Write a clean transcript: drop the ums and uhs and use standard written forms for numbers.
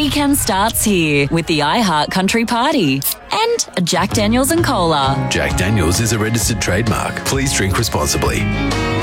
weekend starts here with the iHeart Country Party and a Jack Daniels and Cola. Jack Daniels is a registered trademark. Please drink responsibly.